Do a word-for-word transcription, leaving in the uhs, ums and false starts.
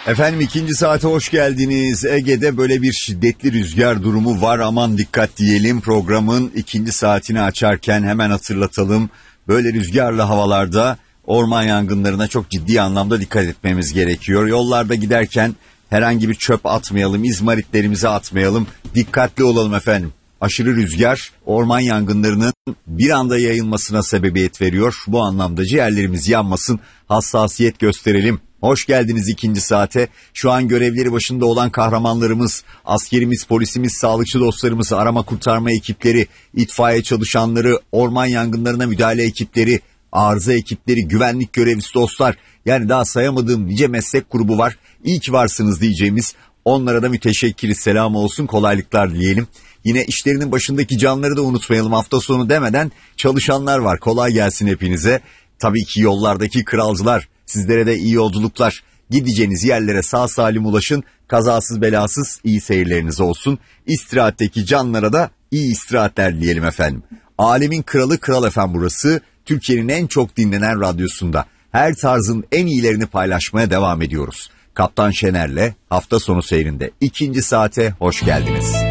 Efendim ikinci saate hoş geldiniz. Ege'de böyle bir şiddetli rüzgar durumu var. Aman dikkat diyelim. Programın ikinci saatini açarken hemen hatırlatalım. Böyle rüzgarlı havalarda orman yangınlarına çok ciddi anlamda dikkat etmemiz gerekiyor. Yollarda giderken herhangi bir çöp atmayalım, izmaritlerimizi atmayalım. Dikkatli olalım efendim. Aşırı rüzgar orman yangınlarının bir anda yayılmasına sebebiyet veriyor. Bu anlamda ciğerlerimiz yanmasın, hassasiyet gösterelim. Hoş geldiniz ikinci saate. Şu an görevleri başında olan kahramanlarımız, askerimiz, polisimiz, sağlıkçı dostlarımız, arama kurtarma ekipleri, itfaiye çalışanları, orman yangınlarına müdahale ekipleri, arıza ekipleri, güvenlik görevlisi dostlar. Yani daha sayamadığım nice meslek grubu var. İyi ki varsınız diyeceğimiz, onlara da müteşekkiriz, selam olsun, kolaylıklar dileyelim. Yine işlerinin başındaki canları da unutmayalım, hafta sonu demeden çalışanlar var. Kolay gelsin hepinize. Tabii ki yollardaki kralcılar, sizlere de iyi yolculuklar. Gideceğiniz yerlere sağ salim ulaşın. Kazasız belasız iyi seyirleriniz olsun. İstirahatteki canlara da iyi istirahatler dileyelim efendim. Alemin kralı Kral F M burası. Türkiye'nin en çok dinlenen radyosunda. Her tarzın en iyilerini paylaşmaya devam ediyoruz. Kaptan Şener'le hafta sonu seyrinde ikinci saate hoş geldiniz.